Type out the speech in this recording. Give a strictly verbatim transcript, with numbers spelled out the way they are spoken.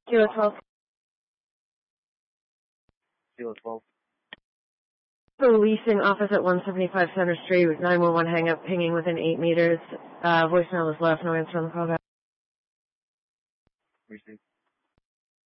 Kilo twelve. Kilo twelve. The leasing office at one seventy-five Center Street, nine one one hang up, pinging within eight meters. Uh, voicemail was left, no answer on the call back. Received.